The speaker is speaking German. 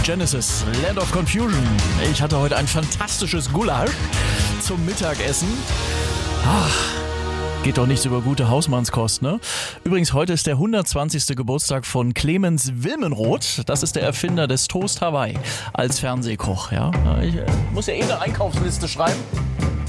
Genesis, Land of Confusion. Ich hatte heute ein fantastisches Gulasch zum Mittagessen. Geht doch nichts über gute Hausmannskost, ne? Übrigens, heute ist der 120. Geburtstag von Clemens Wilmenroth. Das ist der Erfinder des Toast Hawaii als Fernsehkoch, ja. Ich muss ja eine Einkaufsliste schreiben.